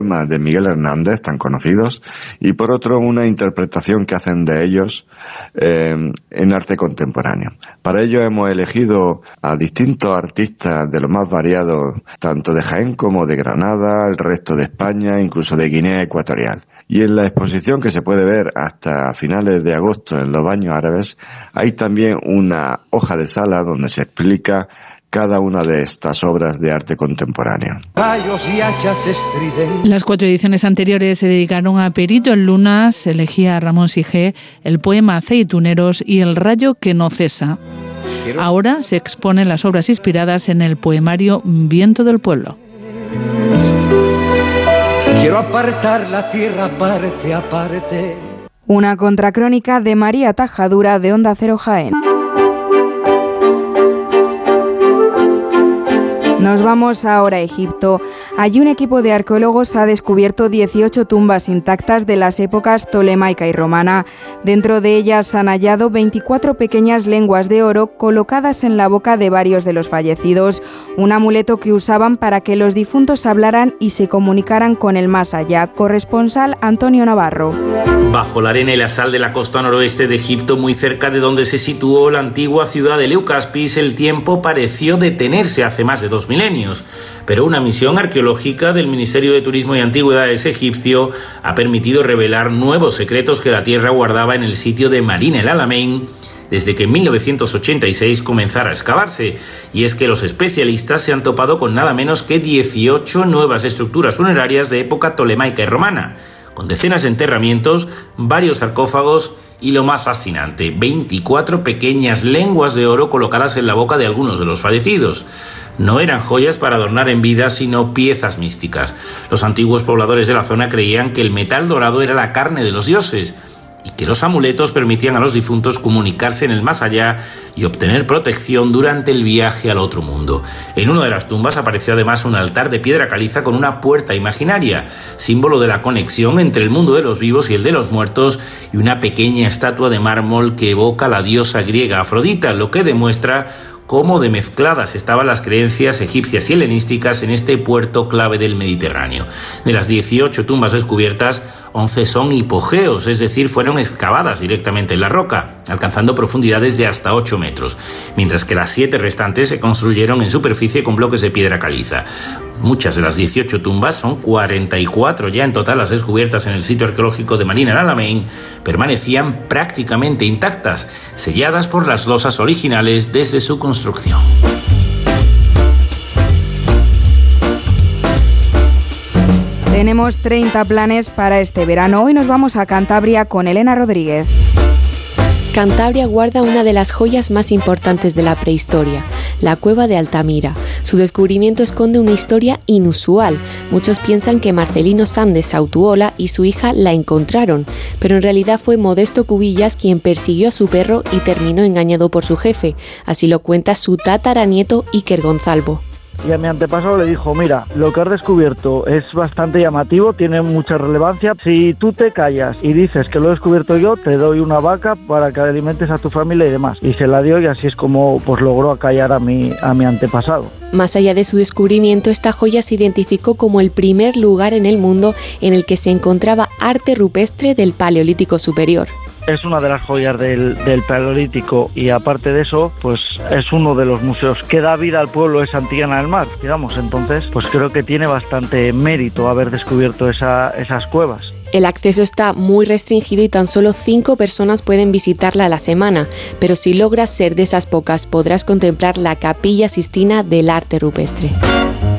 de Miguel Hernández, tan conocidos, y por otro una interpretación que hacen de ellos en arte contemporáneo. Para ello hemos elegido a distintos artistas de los más variados, tanto de Jaén como de Granada, el resto de España, incluso de Guinea Ecuatorial. Y en la exposición, que se puede ver hasta finales de agosto en los Baños Árabes, hay también una hoja de sala donde se explica cada una de estas obras de arte contemporáneo. Las 4 ediciones anteriores se dedicaron a Perito en Lunas, elegía a Ramón Sigé, el poema Aceituneros y El rayo que no cesa. Ahora se exponen las obras inspiradas en el poemario Viento del Pueblo. Quiero apartar la tierra parte a parte. Una contracrónica de María Tajadura de Onda Cero Jaén. Nos vamos ahora a Egipto. Allí un equipo de arqueólogos ha descubierto 18 tumbas intactas de las épocas tolemaica y romana. Dentro de ellas han hallado 24 pequeñas lenguas de oro colocadas en la boca de varios de los fallecidos, un amuleto que usaban para que los difuntos hablaran y se comunicaran con el más allá. Corresponsal Antonio Navarro. Bajo la arena y la sal de la costa noroeste de Egipto, muy cerca de donde se situó la antigua ciudad de Leucaspis, el tiempo pareció detenerse hace más de 2 milenios, pero una misión arqueológica del Ministerio de Turismo y Antigüedades egipcio ha permitido revelar nuevos secretos que la tierra guardaba en el sitio de Marine el Alamein desde que en 1986 comenzara a excavarse, y es que los especialistas se han topado con nada menos que 18 nuevas estructuras funerarias de época tolemaica y romana, con decenas de enterramientos, varios sarcófagos y, lo más fascinante, 24 pequeñas lenguas de oro colocadas en la boca de algunos de los fallecidos. No eran joyas para adornar en vida, sino piezas místicas. Los antiguos pobladores de la zona creían que el metal dorado era la carne de los dioses y que los amuletos permitían a los difuntos comunicarse en el más allá y obtener protección durante el viaje al otro mundo. En una de las tumbas apareció además un altar de piedra caliza con una puerta imaginaria, símbolo de la conexión entre el mundo de los vivos y el de los muertos, y una pequeña estatua de mármol que evoca a la diosa griega Afrodita, lo que demuestra cómo de mezcladas estaban las creencias egipcias y helenísticas en este puerto clave del Mediterráneo. De las 18 tumbas descubiertas, 11 son hipogeos, es decir, fueron excavadas directamente en la roca, alcanzando profundidades de hasta 8 metros, mientras que las 7 restantes se construyeron en superficie con bloques de piedra caliza. Muchas de las 18 tumbas, son 44 ya en total las descubiertas en el sitio arqueológico de Marine el Alamein, permanecían prácticamente intactas, selladas por las losas originales desde su construcción. Tenemos 30 planes para este verano. Hoy nos vamos a Cantabria con Elena Rodríguez. Cantabria guarda una de las joyas más importantes de la prehistoria, la cueva de Altamira. Su descubrimiento esconde una historia inusual. Muchos piensan que Marcelino Sanz de Sautuola y su hija la encontraron, pero en realidad fue Modesto Cubillas quien persiguió a su perro y terminó engañado por su jefe. Así lo cuenta su tataranieto Iker Gonzalvo. Y a mi antepasado le dijo, mira, lo que has descubierto es bastante llamativo, tiene mucha relevancia. Si tú te callas y dices que lo he descubierto yo, te doy una vaca para que alimentes a tu familia y demás. Y se la dio y así es como pues logró acallar a mi antepasado. Más allá de su descubrimiento, esta joya se identificó como el primer lugar en el mundo en el que se encontraba arte rupestre del Paleolítico Superior. Es una de las joyas del Paleolítico y aparte de eso, pues es uno de los museos que da vida al pueblo de Santillana del Mar, digamos. Entonces, pues creo que tiene bastante mérito haber descubierto esas cuevas. El acceso está muy restringido y tan solo 5 personas pueden visitarla a la semana, pero si logras ser de esas pocas, podrás contemplar la Capilla Sistina del arte rupestre.